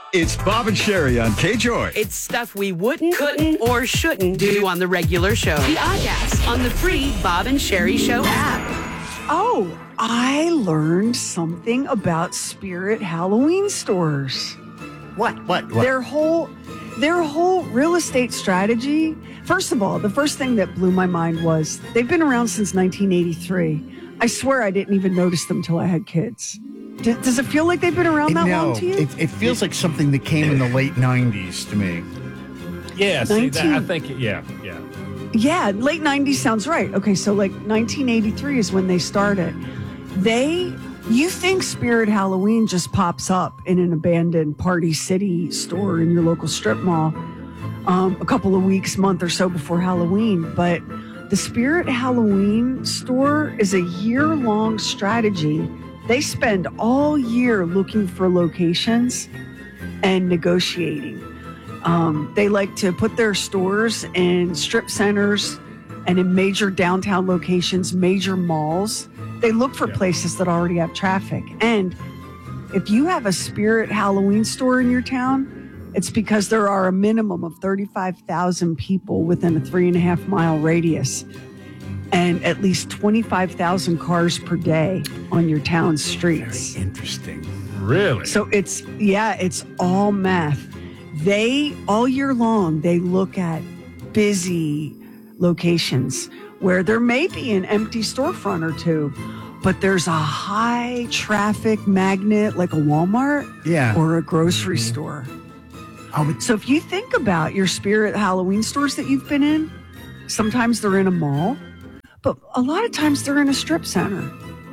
It's Bob and Sherry on K-Joy. It's stuff we wouldn't, couldn't, or shouldn't do on the regular show. The Oddcast on the free Bob and Sherry Show app. Oh, I learned something about Spirit Halloween stores. What? Their whole real estate strategy. First of all, the first thing that blew my mind was they've been around since 1983. I swear I didn't even notice them till I had kids. Does it feel like they've been around that long to you? It feels like something that came in the late 90s to me. Yeah, see, I think, yeah. Yeah, late 90s sounds right. Okay, so like 1983 is when they started. You think Spirit Halloween just pops up in an abandoned Party City store in your local strip mall a couple of weeks, month or so before Halloween. But the Spirit Halloween store is a year-long strategy. They spend all year looking for locations and negotiating. They like to put their stores in strip centers and in major downtown locations, major malls. They look for places that already have traffic. And if you have a Spirit Halloween store in your town, it's because there are a minimum of 35,000 people within a 3.5-mile radius and at least 25,000 cars per day on your town's streets. Very interesting. Really? So it's all math. All year long, they look at busy locations where there may be an empty storefront or two, but there's a high traffic magnet like a Walmart or a grocery store. So if you think about your Spirit Halloween stores that you've been in, sometimes they're in a mall, but a lot of times they're in a strip center.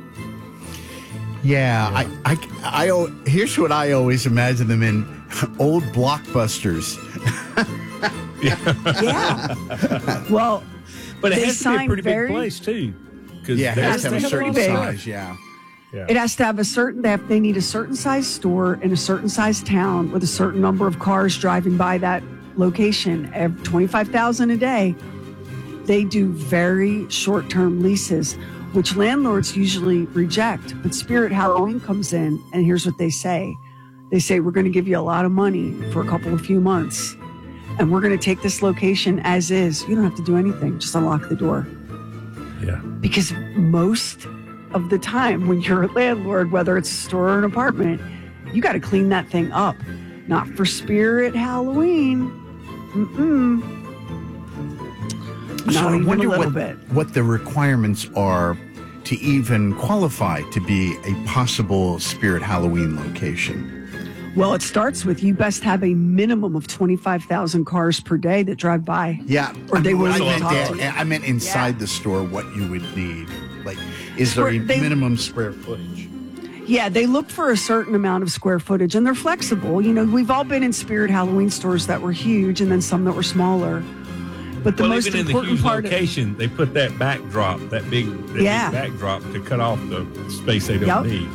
Yeah, I here's what I always imagine them in: old Blockbusters. Yeah. Well, but it has to be a pretty big place too. Yeah, it has to have a certain size. Yeah. It has to have they need a certain size store in a certain size town with a certain number of cars driving by that location. 25,000 a day. They do very short-term leases, which landlords usually reject. But Spirit Halloween comes in, and here's what they say. They say, we're going to give you a lot of money for a few months, and we're going to take this location as is. You don't have to do anything. Just unlock the door. Yeah. Because most of the time when you're a landlord, whether it's a store or an apartment, you got to clean that thing up. Not for Spirit Halloween. So I wonder what the requirements are to even qualify to be a possible Spirit Halloween location. Well, it starts with you best have a minimum of 25,000 cars per day that drive by. Yeah. Or they will even talk to you. I meant inside the store what you would need. Like, is there a minimum square footage? Yeah, they look for a certain amount of square footage, and they're flexible. You know, we've all been in Spirit Halloween stores that were huge and then some that were smaller. But the most even important in the huge part location, they put that backdrop, that big backdrop to cut off the space they don't need.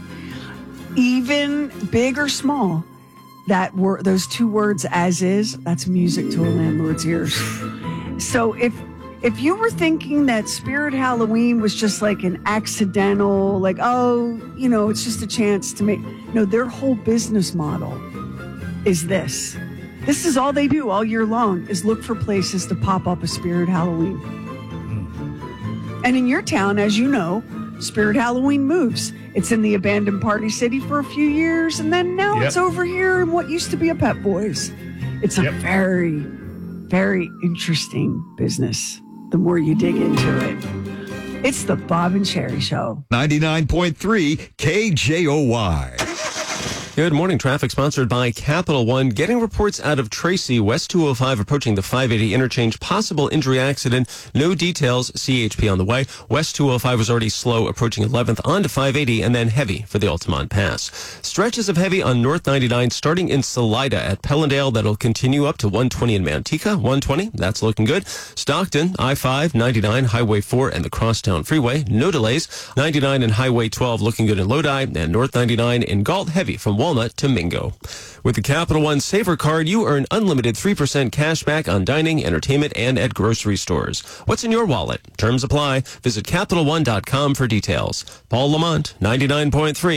Even big or small, those two words, as is, that's music to a landlord's ears. So if you were thinking that Spirit Halloween was just like an accidental, like, it's just a chance to make, no, their whole business model is this. This is all they do all year long, is look for places to pop up a Spirit Halloween. And in your town, as you know, Spirit Halloween moves. It's in the abandoned Party City for a few years, and then now it's over here in what used to be a Pep Boys. It's a very, very interesting business the more you dig into it. It's the Bob and Sherry Show. 99.3 KJOY. Good morning. Traffic sponsored by Capital One. Getting reports out of Tracy, West 205 approaching the 580 interchange. Possible injury accident. No details. CHP on the way. West 205 was already slow approaching 11th onto 580 and then heavy for the Altamont Pass. Stretches of heavy on North 99 starting in Salida at Pellendale. That'll continue up to 120 in Manteca. 120. That's looking good. Stockton, I-5, 99, Highway 4 and the Crosstown Freeway. No delays. 99 and Highway 12 looking good in Lodi and North 99 in Galt heavy from Walnut to Mingo. With the Capital One Saver Card, you earn unlimited 3% cash back on dining, entertainment, and at grocery stores. What's in your wallet? Terms apply. Visit CapitalOne.com for details. Paul Lamont, 99.3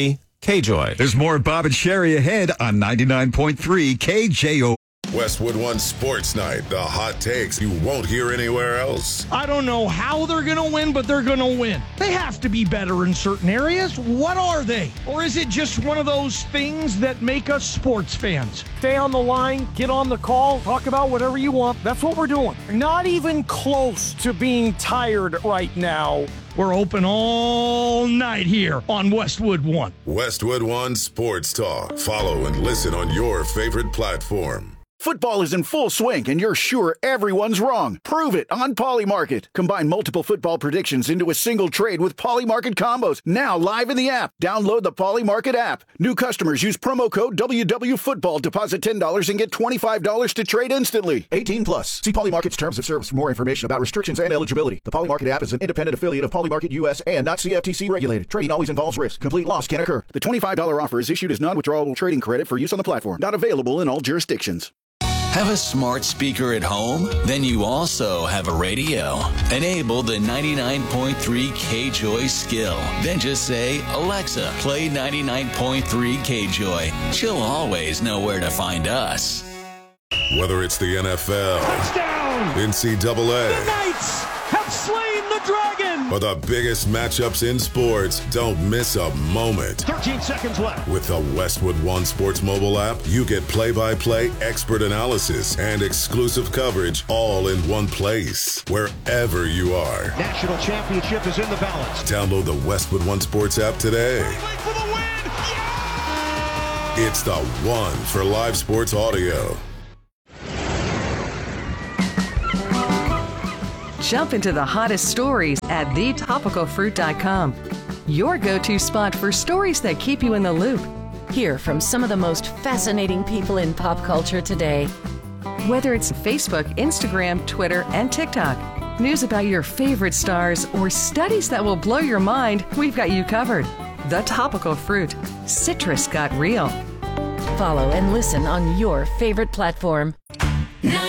KJOY. There's more Bob and Sherry ahead on 99.3 KJO. Westwood One Sports Night. The hot takes you won't hear anywhere else. I don't know how they're going to win, but they're going to win. They have to be better in certain areas. What are they? Or is it just one of those things that make us sports fans? Stay on the line, get on the call, talk about whatever you want. That's what we're doing. Not even close to being tired right now. We're open all night here on Westwood One. Westwood One Sports Talk. Follow and listen on your favorite platform. Football is in full swing, and you're sure everyone's wrong. Prove it on Polymarket. Combine multiple football predictions into a single trade with Polymarket combos. Now live in the app. Download the Polymarket app. New customers use promo code WWFootball. Deposit $10 and get $25 to trade instantly. 18 plus. See Polymarket's terms of service for more information about restrictions and eligibility. The Polymarket app is an independent affiliate of Polymarket US and not CFTC regulated. Trading always involves risk. Complete loss can occur. The $25 offer is issued as non-withdrawable trading credit for use on the platform. Not available in all jurisdictions. Have a smart speaker at home? Then you also have a radio. Enable the 99.3 KJOY skill. Then just say, Alexa, play 99.3 KJOY. She'll always know where to find us. Whether it's the NFL, Touchdown! NCAA, The Knights have slain the dragon! or the biggest matchups in sports, don't miss a moment. 13 seconds left. With the Westwood One Sports mobile app, you get play-by-play expert analysis and exclusive coverage all in one place, wherever you are. National championship is in the balance. Download the Westwood One Sports app today. For the win! Yeah! It's the one for live sports audio. Jump into the hottest stories at thetopicalfruit.com. Your go-to spot for stories that keep you in the loop. Hear from some of the most fascinating people in pop culture today. Whether it's Facebook, Instagram, Twitter, and TikTok, news about your favorite stars, or studies that will blow your mind, we've got you covered. The Topical Fruit. Citrus got real. Follow and listen on your favorite platform.